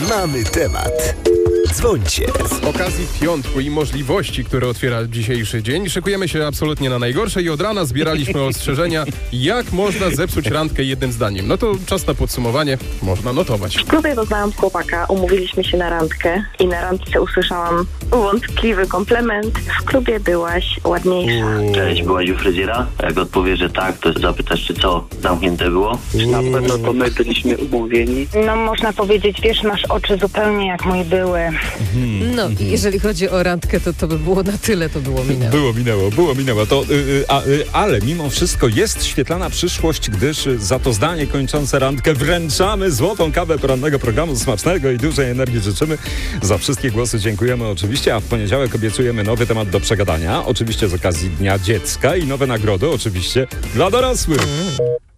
Mamy temat. Dzwońcie. Z okazji piątku i możliwości, które otwiera dzisiejszy dzień, szykujemy się absolutnie na najgorsze i od rana zbieraliśmy ostrzeżenia, jak można zepsuć randkę jednym zdaniem. No to czas na podsumowanie, można notować. W klubie poznałam chłopaka, umówiliśmy się na randkę i na randce usłyszałam wątpliwy komplement. W klubie byłaś ładniejsza. Cześć, byłaś u fryzjera? Jak odpowie, że tak, to zapytasz, czy co, zamknięte było? Na pewno to my byliśmy umówieni. No można powiedzieć, wiesz, masz oczy zupełnie jak mój były. No, jeżeli chodzi o randkę, to by było na tyle, to było minęło. Ale mimo wszystko jest świetlana przyszłość, gdyż za to zdanie kończące randkę wręczamy złotą kawę porannego programu. Smacznego i dużej energii życzymy. Za wszystkie głosy dziękujemy oczywiście, a w poniedziałek obiecujemy nowy temat do przegadania. Oczywiście z okazji Dnia Dziecka i nowe nagrody oczywiście dla dorosłych.